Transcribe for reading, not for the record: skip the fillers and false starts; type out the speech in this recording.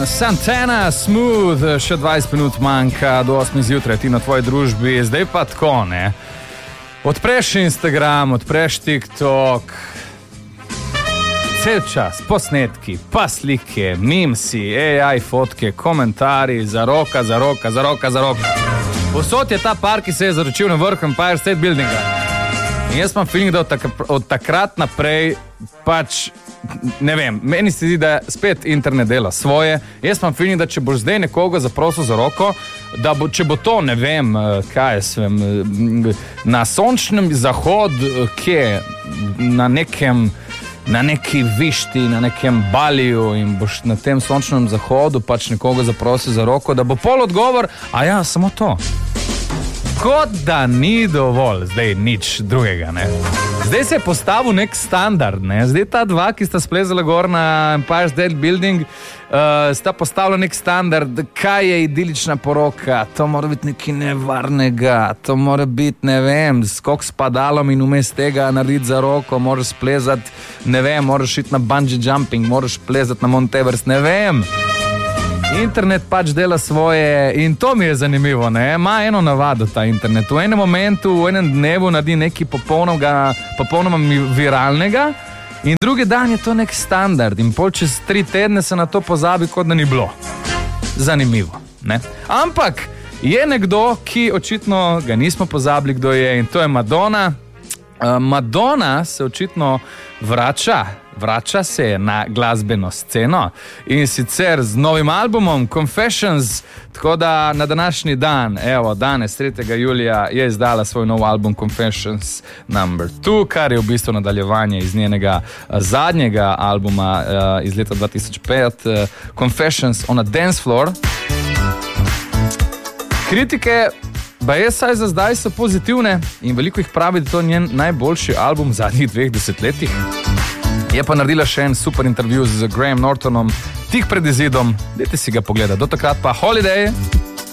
Santana, Smooth, še 20 minut manjka do 8 zjutraj, ti na tvoji družbi. Zdaj pa tako, ne? Odpreš Instagram, odpreš TikTok, cel čas, posnetki, pa slike, memsi, AI fotke, komentarji, zaroka. Posod je ta par, ki se je zaročil na vrhu Empire State Buildinga. In jaz imam feeling, da od takrat naprej pač, ne vem, meni se zdi, da spet internet dela svoje. Jaz imam feeling, da če boš zdaj nekoga zaprosil za roko, da bo, če bo to, ne vem, kaj jaz vem, na sončnem zahodu, kje, na neki višti, na nekem Baliju in boš na tem sončnem zahodu pač nekoga zaprosil za roko, da bo pol odgovor, a ja, samo to. Kot da ni dovolj, zdaj nič drugega, ne. Zdaj se je postavil nek standard, ne. Zdaj ta dva, ki sta splezala gor na Empire State Building, sta postavila nek standard, kaj je idilična poroka, to mora biti nekaj nevarnega, to mora biti, ne vem, skok s padalom in vmes tega narediti za roko, moraš splezati, ne vem, moraš iti na bungee jumping, moraš plezati na Mount Everest, ne vem. Internet pač dela svoje in to mi je zanimivo, ne, ima eno navado ta internet. V enem momentu, v enem dnevu naredi nekaj popolnoma viralnega in drugi dan je to nek standard in pol čez 3 tedne se na to pozabi, kot da ni bilo. Zanimivo, ne. Ampak je nekdo, ki očitno ga nismo pozabili, kdo je, in to je Madonna. Madonna se očitno vrača se na glasbeno sceno in sicer z novim albumom Confessions, tako da na današnji dan, evo, danes 3. julija je izdala svoj nov album Confessions No. 2, kar je v bistvu nadaljevanje iz njenega zadnjega albuma iz leta 2005, Confessions on a Dance Floor. Kritike saj za zdaj so pozitivne in veliko jih pravi, da to je njen najboljši album v zadnjih 2 desetletjih. Je pa naredila še en super intervju z Graham Nortonom tik pred izidom. Dajte si ga pogledati. Do takrat pa Holiday!